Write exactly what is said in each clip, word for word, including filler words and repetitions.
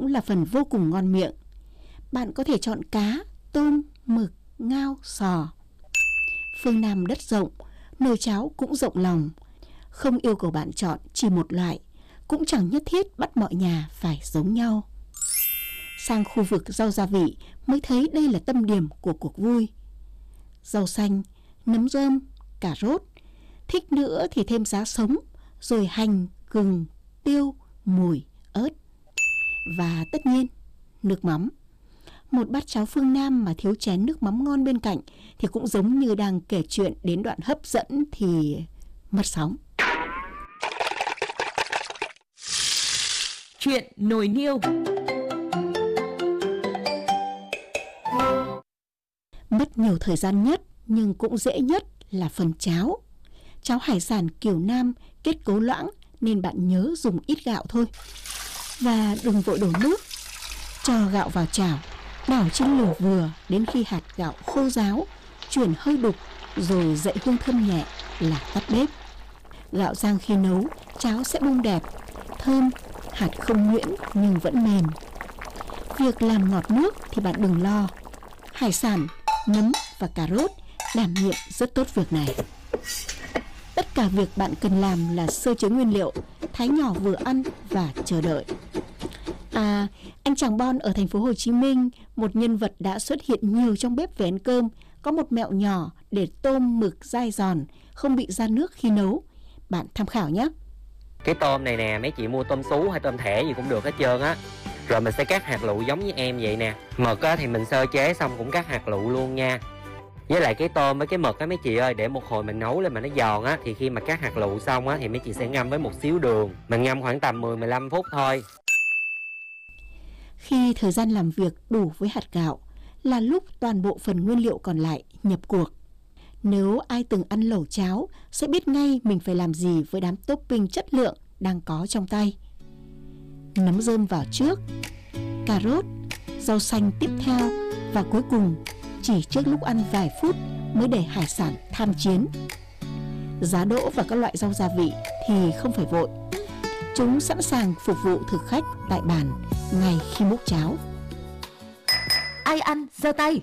là phần vô cùng ngon miệng. Bạn có thể chọn cá, tôm, mực, ngao, sò. Phương Nam đất rộng, nồi cháo cũng rộng lòng. Không yêu cầu bạn chọn chỉ một loại, cũng chẳng nhất thiết bắt mọi nhà phải giống nhau. Sang khu vực rau gia vị mới thấy đây là tâm điểm của cuộc vui. Rau xanh, nấm rơm, cà rốt, thích nữa thì thêm giá sống, rồi hành, gừng, tiêu, mùi, ớt. Và tất nhiên, nước mắm. Một bát cháo phương Nam mà thiếu chén nước mắm ngon bên cạnh thì cũng giống như đang kể chuyện đến đoạn hấp dẫn thì mất sóng. Chuyện nồi niêu. Mất nhiều thời gian nhất nhưng cũng dễ nhất là phần cháo. Cháo hải sản kiểu Nam kết cấu loãng nên bạn nhớ dùng ít gạo thôi. Và đừng vội đổ nước. Cho gạo vào chảo, đảo trên lửa vừa đến khi hạt gạo khô ráo, chuyển hơi đục rồi dậy hương thơm nhẹ là tắt bếp. Gạo rang khi nấu, cháo sẽ bung đẹp, thơm, hạt không nhuyễn nhưng vẫn mềm. Việc làm ngọt nước thì bạn đừng lo. Hải sản, nấm và cà rốt đảm nhiệm rất tốt việc này. Tất cả việc bạn cần làm là sơ chế nguyên liệu, thái nhỏ vừa ăn và chờ đợi. À, anh chàng Bon ở thành phố Hồ Chí Minh, một nhân vật đã xuất hiện nhiều trong bếp về ăn cơm, có một mẹo nhỏ để tôm mực dai giòn, không bị ra nước khi nấu. Bạn tham khảo nhé. Cái tôm này nè, mấy chị mua tôm sú hay tôm thẻ gì cũng được hết trơn á. Rồi mình sẽ cắt hạt lựu giống như em vậy nè. Mực á thì mình sơ chế xong cũng cắt hạt lựu luôn nha. Với lại cái tôm với cái mực á mấy chị ơi, để một hồi mình nấu lên mà nó giòn á, thì khi mà cắt hạt lựu xong á thì mấy chị sẽ ngâm với một xíu đường. Mình ngâm khoảng tầm mười mười lăm phút thôi. Khi thời gian làm việc đủ với hạt gạo là lúc toàn bộ phần nguyên liệu còn lại nhập cuộc. Nếu ai từng ăn lẩu cháo sẽ biết ngay mình phải làm gì với đám topping chất lượng đang có trong tay. Nấm rơm vào trước, cà rốt, rau xanh tiếp theo và cuối cùng chỉ trước lúc ăn vài phút mới để hải sản tham chiến. Giá đỗ và các loại rau gia vị thì không phải vội. Chúng sẵn sàng phục vụ thực khách tại bàn ngay khi múc cháo. Ai ăn giơ tay.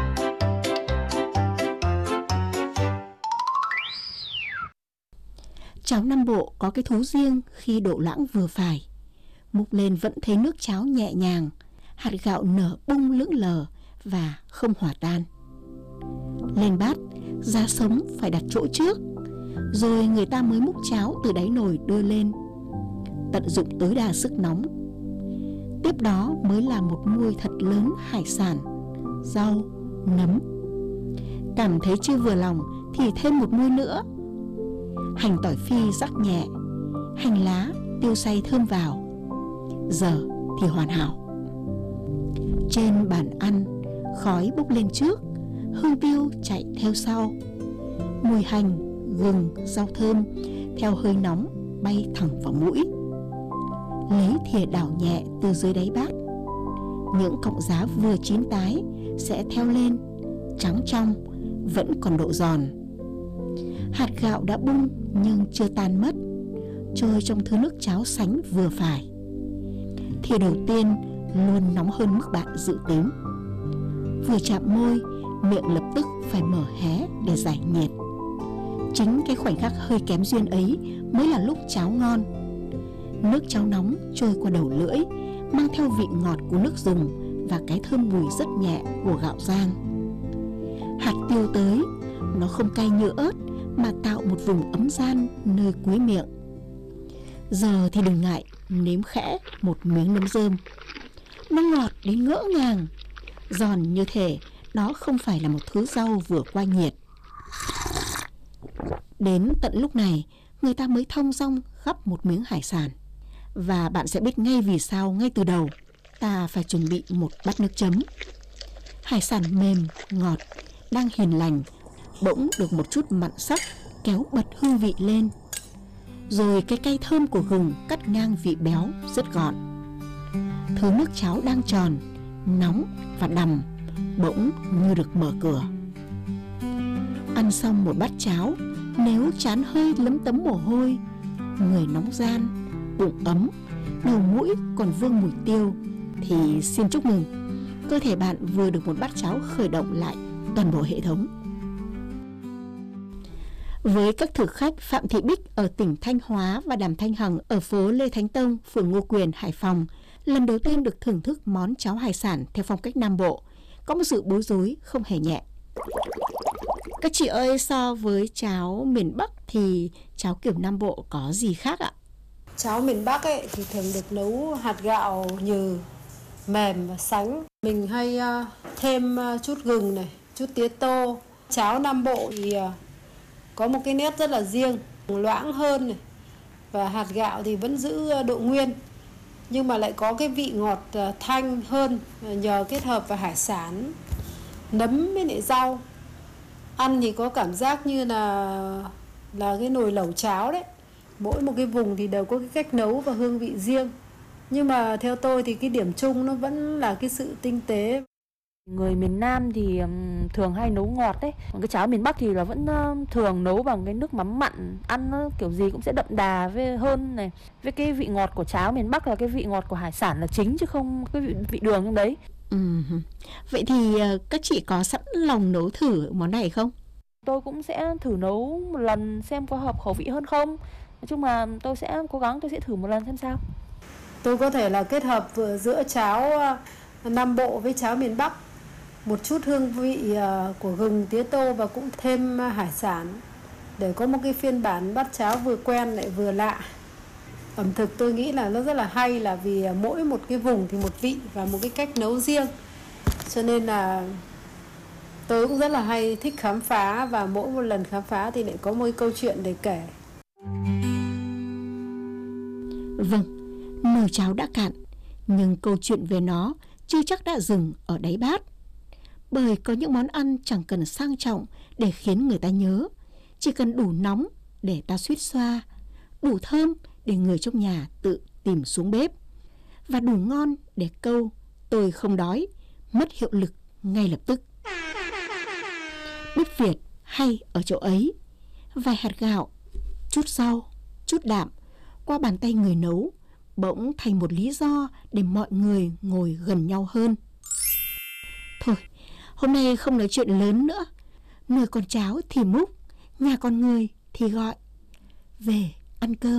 Cháo Nam Bộ có cái thú riêng khi độ loãng vừa phải. Múc lên vẫn thấy nước cháo nhẹ nhàng, hạt gạo nở bung lững lờ và không hòa tan. Lên bát, giá sống phải đặt chỗ trước, rồi người ta mới múc cháo từ đáy nồi đưa lên. Tận dụng tối đa sức nóng. Tiếp đó mới là một muôi thật lớn hải sản, rau, nấm. Cảm thấy chưa vừa lòng thì thêm một muôi nữa. Hành tỏi phi rắc nhẹ, hành lá, tiêu xay thơm vào. Giờ thì hoàn hảo. Trên bàn ăn, khói bốc lên trước, hương tiêu chạy theo sau. Mùi hành, gừng, rau thơm theo hơi nóng bay thẳng vào mũi. Lấy thìa đảo nhẹ từ dưới đáy bát. Những cọng giá vừa chín tái sẽ theo lên, trắng trong, vẫn còn độ giòn. Hạt gạo đã bung nhưng chưa tan mất, trôi trong thứ nước cháo sánh vừa phải. Thìa đầu tiên luôn nóng hơn mức bạn dự tính. Vừa chạm môi, miệng lập tức phải mở hé để giải nhiệt. Chính cái khoảnh khắc hơi kém duyên ấy mới là lúc cháo ngon. Nước cháo nóng trôi qua đầu lưỡi, mang theo vị ngọt của nước dùng và cái thơm bùi rất nhẹ của gạo rang. Hạt tiêu tới, nó không cay như ớt mà tạo một vùng ấm gian nơi cuối miệng. Giờ thì đừng ngại nếm khẽ một miếng nấm rơm. Nó ngọt đến ngỡ ngàng, giòn như thể đó không phải là một thứ rau vừa qua nhiệt. Đến tận lúc này, người ta mới thong dong gắp một miếng hải sản. Và bạn sẽ biết ngay vì sao ngay từ đầu ta phải chuẩn bị một bát nước chấm. Hải sản mềm, ngọt, đang hiền lành, bỗng được một chút mặn sắc kéo bật hương vị lên. Rồi cái cay thơm của gừng cắt ngang vị béo rất gọn. Thứ nước cháo đang tròn, nóng và đằm bỗng như được mở cửa. Ăn xong một bát cháo, nếu trán hơi lấm tấm mồ hôi, người nóng ran, bụng ấm, đầu mũi còn vương mùi tiêu, thì xin chúc mừng. Cơ thể bạn vừa được một bát cháo khởi động lại toàn bộ hệ thống. Với các thực khách Phạm Thị Bích ở tỉnh Thanh Hóa và Đàm Thanh Hằng ở phố Lê Thánh Tông, phường Ngô Quyền, Hải Phòng, lần đầu tiên được thưởng thức món cháo hải sản theo phong cách Nam Bộ, có một sự bối rối không hề nhẹ. Các chị ơi, so với cháo miền Bắc thì cháo kiểu Nam Bộ có gì khác ạ? Cháo miền Bắc ấy thì thường được nấu hạt gạo nhừ, mềm và sánh. Mình hay uh, thêm uh, chút gừng này, chút tía tô. Cháo Nam Bộ thì uh, có một cái nét rất là riêng, loãng hơn này. Và hạt gạo thì vẫn giữ độ nguyên, nhưng mà lại có cái vị ngọt uh, thanh hơn nhờ kết hợp với hải sản, nấm với lại rau. Ăn thì có cảm giác như là là cái nồi lẩu cháo đấy. Mỗi một cái vùng thì đều có cái cách nấu và hương vị riêng. Nhưng mà theo tôi thì cái điểm chung nó vẫn là cái sự tinh tế. Người miền Nam thì thường hay nấu ngọt đấy. Còn cái cháo miền Bắc thì là vẫn thường nấu bằng cái nước mắm mặn. Ăn nó kiểu gì cũng sẽ đậm đà với hơn này. Với cái vị ngọt của cháo miền Bắc là cái vị ngọt của hải sản là chính, chứ không cái vị, vị đường trong đấy. Ừ. Vậy thì các chị có sẵn lòng nấu thử món này không? Tôi cũng sẽ thử nấu một lần xem có hợp khẩu vị hơn không. Nói chung là tôi sẽ cố gắng, tôi sẽ thử một lần xem sao. Tôi có thể là kết hợp vừa giữa cháo Nam Bộ với cháo miền Bắc. Một chút hương vị của gừng, tía tô và cũng thêm hải sản để có một cái phiên bản bát cháo vừa quen lại vừa lạ. Ẩm thực tôi nghĩ là nó rất là hay, là vì mỗi một cái vùng thì một vị và một cái cách nấu riêng. Cho nên là tôi cũng rất là hay thích khám phá, và mỗi một lần khám phá thì lại có một cái câu chuyện để kể. Vâng, nồi cháo đã cạn, nhưng câu chuyện về nó chưa chắc đã dừng ở đáy bát. Bởi có những món ăn chẳng cần sang trọng để khiến người ta nhớ, chỉ cần đủ nóng để ta suýt xoa, đủ thơm để người trong nhà tự tìm xuống bếp, và đủ ngon để câu "tôi không đói" mất hiệu lực ngay lập tức. Bếp Việt hay ở chỗ ấy, vài hạt gạo, chút rau, chút đạm qua bàn tay người nấu bỗng thành một lý do để mọi người ngồi gần nhau hơn. Thôi, hôm nay không nói chuyện lớn nữa. Nồi con cháo thì múc, nhà con người thì gọi. Về ăn cơm.